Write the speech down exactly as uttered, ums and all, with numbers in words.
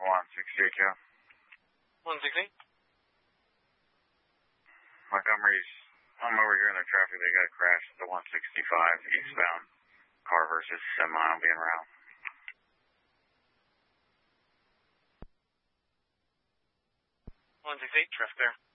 one sixty-eight, Joe. one sixty-eight. Montgomery's, I'm over here in their traffic. They got a crash at the one sixty-five eastbound. Car versus semi will be en route. one sixty-eight, traffic there.